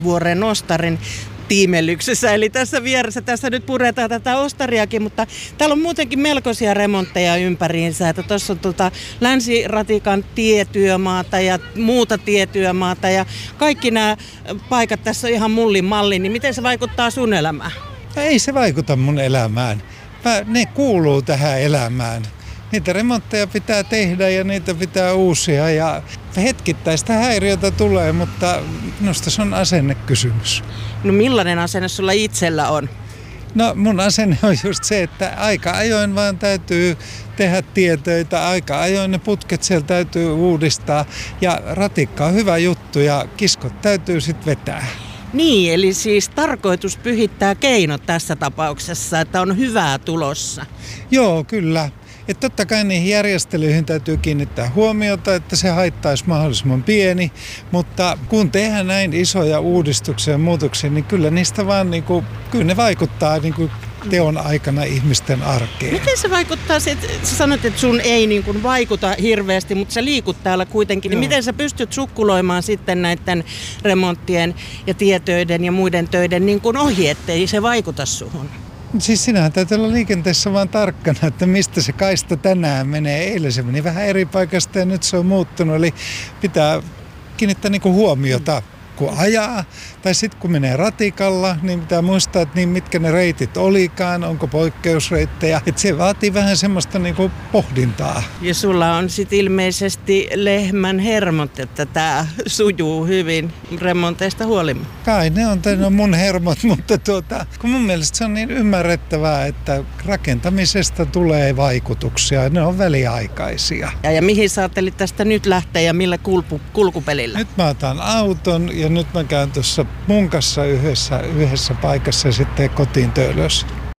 Vuoren Ostarin tiimellyksessä. Eli tässä vieressä, tässä nyt puretaan tätä Ostariakin, mutta täällä on muutenkin melkoisia remontteja ympäriinsä. Että tuossa on länsiratikan tietyömaata ja muuta tietyömaata ja kaikki nämä paikat tässä on ihan mullin malli. Niin miten se vaikuttaa sun elämään? No ei se vaikuta mun elämään. Ne kuuluu tähän elämään. Niitä remontteja pitää tehdä ja niitä pitää uusia ja hetkittäistä häiriötä tulee, mutta minusta se on asennekysymys. No millainen asenne sulla itsellä on? No mun asenne on just se, että aika ajoin vaan täytyy tehdä tietöitä, aika ajoin ne putket siellä täytyy uudistaa ja ratikka on hyvä juttu ja kiskot täytyy sitten vetää. Niin, eli siis tarkoitus pyhittää keinot tässä tapauksessa, että on hyvää tulossa. Joo, kyllä. Että totta kai niihin järjestelyihin täytyy kiinnittää huomiota, että se haittaisi mahdollisimman pieni, mutta kun tehdään näin isoja uudistuksia ja muutoksia, niin kyllä niistä vaan kyllä ne vaikuttaa teon aikana ihmisten arkeen. Miten se vaikuttaa? Sä sanot, että sun ei vaikuta hirveästi, mutta sä liikut täällä kuitenkin. Niin miten sä pystyt sukkuloimaan sitten näiden remonttien ja tietöiden ja muiden töiden ohi, ettei se vaikuta suhun? Siis sinähän täytyy olla liikenteessä vaan tarkkana, että mistä se kaista tänään menee. Eilen se meni vähän eri paikasta ja nyt se on muuttunut. Eli pitää kiinnittää huomiota, kun ajaa. Tai sitten kun menee ratikalla, niin pitää muistaa, että mitkä ne reitit olikaan, onko poikkeusreittejä. Että se vaatii vähän semmoista pohdintaa. Ja sulla on sitten ilmeisesti lehmän hermot, että tämä sujuu hyvin remonteista huolimatta. Kai ne on mun hermot, mutta kun mun mielestä se on niin ymmärrettävää, että rakentamisesta tulee vaikutuksia. Ne on väliaikaisia. Ja mihin sä ajattelit tästä nyt lähteä ja millä kulkupelillä? Nyt mä otan auton ja nyt mä käyn tuossa munkassa yhdessä paikassa ja sitten kotiin Töölössä.